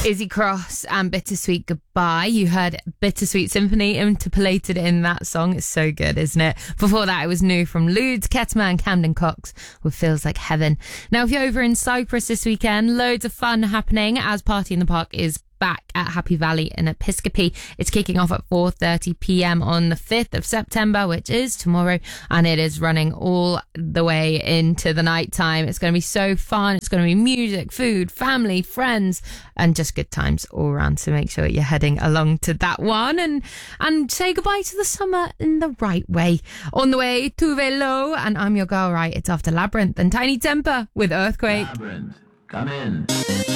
Izzy Cross and Bittersweet Goodbye. You heard Bittersweet Symphony interpolated in that song. It's so good, isn't it? Before that, it was new from Ludes, Ketama and Camden Cox with Feels Like Heaven. Now, if you're over in Cyprus this weekend, loads of fun happening as Party in the Park is back at Happy Valley in Episcopi. It's kicking off at 4:30pm on the 5th of September, which is tomorrow, and it is running all the way into the night time. It's going to be so fun. It's going to be music, food, family, friends, and just good times all around. So make sure you're heading along to that one and say goodbye to the summer in the right way. On the way, Tuve Lo, and I'm your girl, right? It's after Labyrinth and Tiny Temper with Earthquake. Labyrinth, come in.